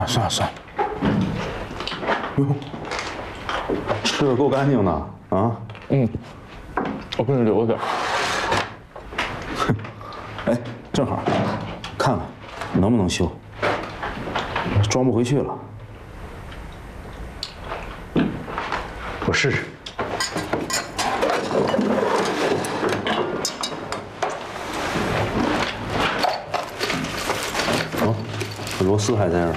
算了算了，哟，吃的够干净的啊！ 我给你留点。 哎，正好，看看能不能修，装不回去了。 我试试。 哦，螺丝还在这儿。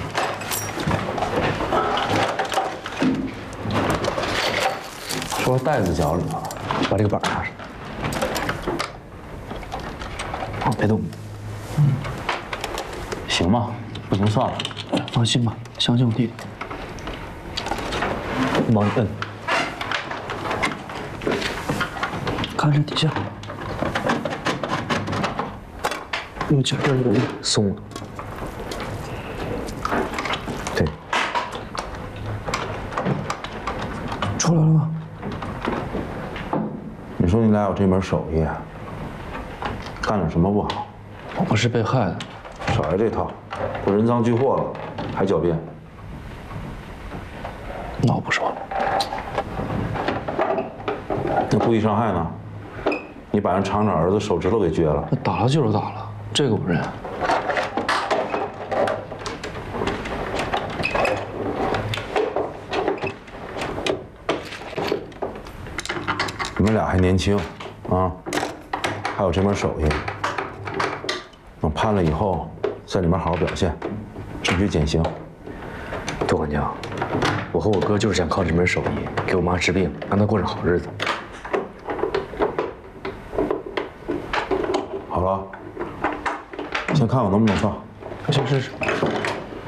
说袋子脚里头了， 把这个板拿上。哦，别动。 行吗？不行算了。 放心吧，相信我弟弟。我帮你摁。看这底下，有脚这儿有松了。对，出来了吗？ 你说你俩有这门手艺，干点什么不好？ 我不是被害的。 少来这套，都人赃俱获了，还狡辩。 那我不说了。 那故意伤害呢？你把人厂长儿子手指头给撅了。 那打了就是打了，这个我认。 你们俩还年轻，啊，还有这门手艺，等判了以后，在里面好好表现，争取减刑。 杜管家，我和我哥就是想靠这门手艺给我妈治病，让她过上好日子。 好了，先看看能不能上。 先试试。